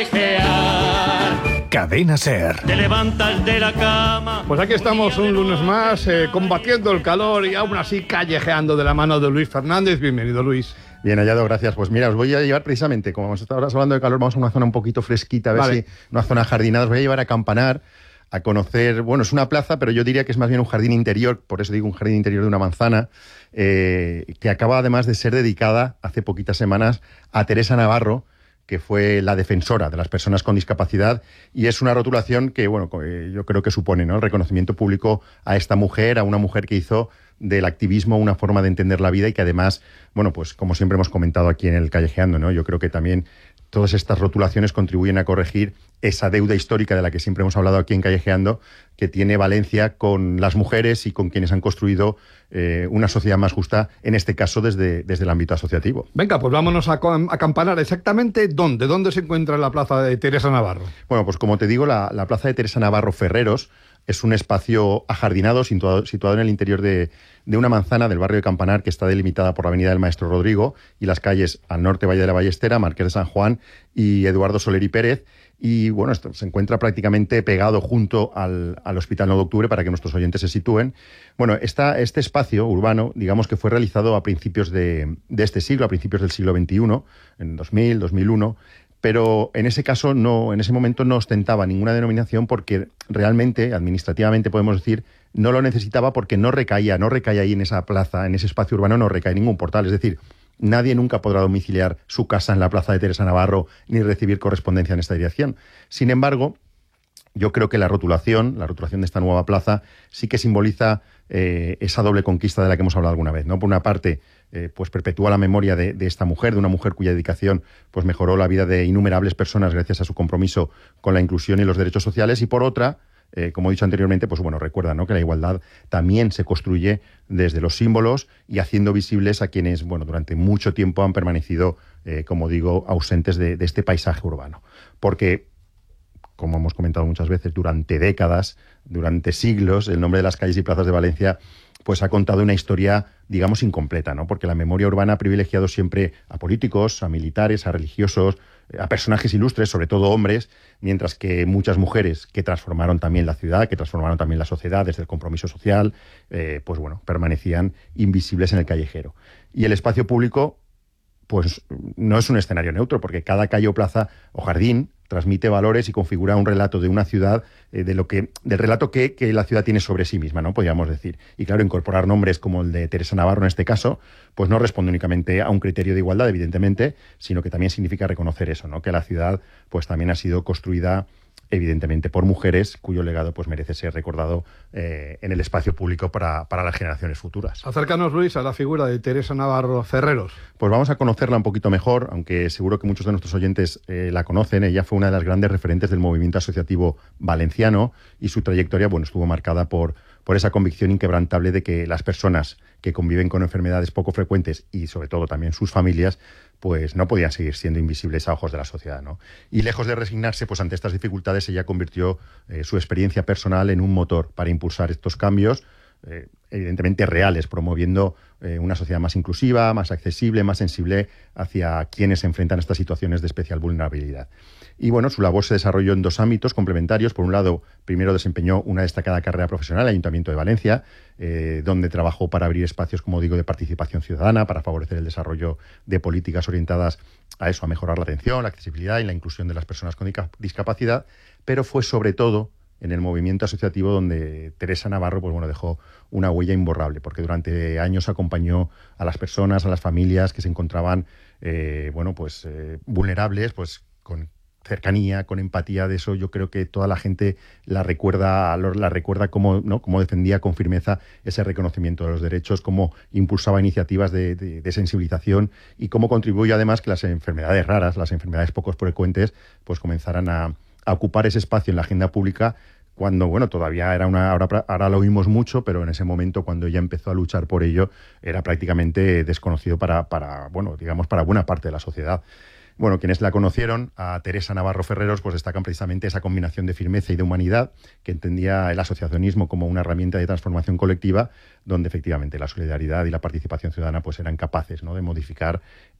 Cadena SER. Te levantas de la cama. Pues aquí estamos un lunes más, combatiendo el calor y aún así callejeando de la mano de Luis Fernández. Bienvenido, Luis. Bien hallado, gracias. Pues mira, os voy a llevar precisamente, como hemos estado hablando de calor, vamos a una zona un poquito fresquita, a ver si una zona jardinada. Os voy a llevar a Campanar, a conocer, bueno, es una plaza, pero yo diría que es más bien un jardín interior, por eso digo un jardín interior de una manzana, que acaba además de ser dedicada hace poquitas semanas a Teresa Navarro, que fue la defensora de las personas con discapacidad, y es una rotulación que, bueno, yo creo que supone, ¿no?, el reconocimiento público a esta mujer, a una mujer que hizo del activismo una forma de entender la vida y que además, bueno, pues como siempre hemos comentado aquí en el Callejeando, ¿no?, yo creo que también todas estas rotulaciones contribuyen a corregir esa deuda histórica de la que siempre hemos hablado aquí en Callejeando, que tiene Valencia con las mujeres y con quienes han construido una sociedad más justa, en este caso desde el ámbito asociativo. Venga, pues vámonos a Campanar. Exactamente, ¿dónde se encuentra la plaza de Teresa Navarro? Bueno, pues como te digo, la plaza de Teresa Navarro Ferreros es un espacio ajardinado situado en el interior de una manzana del barrio de Campanar, que está delimitada por la avenida del Maestro Rodrigo y las calles al norte Valle de la Ballestera, Marqués de San Juan y Eduardo Soler y Pérez. Y bueno, esto se encuentra prácticamente pegado junto al Hospital 9 de Octubre, para que nuestros oyentes se sitúen. Bueno, este espacio urbano, digamos que fue realizado a principios de este siglo, a principios del siglo XXI, en 2000, 2001, pero en ese caso, en ese momento no ostentaba ninguna denominación, porque realmente, administrativamente podemos decir, no lo necesitaba, porque no recaía ahí en esa plaza, en ese espacio urbano, no recae ningún portal. Es decir, nadie nunca podrá domiciliar su casa en la plaza de Teresa Navarro ni recibir correspondencia en esta dirección. Sin embargo, yo creo que la rotulación de esta nueva plaza sí que simboliza esa doble conquista de la que hemos hablado alguna vez, ¿no? Por una parte, pues perpetúa la memoria de esta mujer, de una mujer cuya dedicación pues mejoró la vida de innumerables personas gracias a su compromiso con la inclusión y los derechos sociales, y por otra, como he dicho anteriormente, pues bueno, recuerda, ¿no?, que la igualdad también se construye desde los símbolos y haciendo visibles a quienes, bueno, durante mucho tiempo han permanecido, como digo, ausentes de este paisaje urbano. Porque, como hemos comentado muchas veces, durante décadas, durante siglos, el nombre de las calles y plazas de Valencia pues ha contado una historia, digamos, incompleta, ¿no? Porque la memoria urbana ha privilegiado siempre a políticos, a militares, a religiosos, a personajes ilustres, sobre todo hombres, mientras que muchas mujeres que transformaron también la ciudad, que transformaron también la sociedad desde el compromiso social, pues bueno, permanecían invisibles en el callejero. Y el espacio público, pues no es un escenario neutro, porque cada calle o plaza o jardín transmite valores y configura un relato de una ciudad, del relato que la ciudad tiene sobre sí misma, ¿no?, podríamos decir. Y claro, incorporar nombres como el de Teresa Navarro en este caso, pues no responde únicamente a un criterio de igualdad, evidentemente, sino que también significa reconocer eso, ¿no?, que la ciudad pues también ha sido construida evidentemente por mujeres, cuyo legado pues merece ser recordado en el espacio público para las generaciones futuras. Acércanos, Luis, a la figura de Teresa Navarro Ferreros. Pues vamos a conocerla un poquito mejor, aunque seguro que muchos de nuestros oyentes la conocen. Ella fue una de las grandes referentes del movimiento asociativo valenciano, y su trayectoria, bueno, estuvo marcada por esa convicción inquebrantable de que las personas que conviven con enfermedades poco frecuentes, y sobre todo también sus familias, pues no podían seguir siendo invisibles a ojos de la sociedad, ¿no? Y lejos de resignarse pues ante estas dificultades, ella convirtió su experiencia personal en un motor para impulsar estos cambios, evidentemente reales, promoviendo una sociedad más inclusiva, más accesible, más sensible hacia quienes se enfrentan a estas situaciones de especial vulnerabilidad. Y bueno, su labor se desarrolló en dos ámbitos complementarios. Por un lado, primero desempeñó una destacada carrera profesional en el Ayuntamiento de Valencia, donde trabajó para abrir espacios, como digo, de participación ciudadana, para favorecer el desarrollo de políticas orientadas a eso, a mejorar la atención, la accesibilidad y la inclusión de las personas con discapacidad. Pero fue sobre todo en el movimiento asociativo donde Teresa Navarro pues bueno, dejó una huella imborrable, porque durante años acompañó a las personas, a las familias que se encontraban vulnerables, pues con cercanía, con empatía. De eso yo creo que toda la gente la recuerda cómo, ¿no?, cómo defendía con firmeza ese reconocimiento de los derechos, cómo impulsaba iniciativas de sensibilización, y cómo contribuyó además que las enfermedades raras, las enfermedades poco frecuentes, pues comenzaran a ocupar ese espacio en la agenda pública, cuando, bueno, todavía era ahora lo oímos mucho, pero en ese momento, cuando ella empezó a luchar por ello, era prácticamente desconocido para buena parte de la sociedad. Bueno, quienes la conocieron, a Teresa Navarro Ferreros, pues destacan precisamente esa combinación de firmeza y de humanidad, que entendía el asociacionismo como una herramienta de transformación colectiva, donde efectivamente la solidaridad y la participación ciudadana pues eran capaces, ¿no?, de modificar